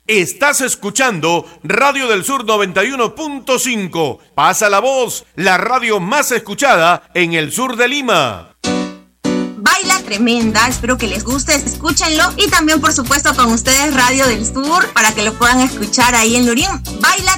Estás escuchando Radio del Sur 91.5. Pasa la voz, la radio más escuchada en el sur de Lima. Baila Tremenda, espero que les guste, escúchenlo. Y también, por supuesto, con ustedes Radio del Sur, para que lo puedan escuchar ahí en Lurín. Baila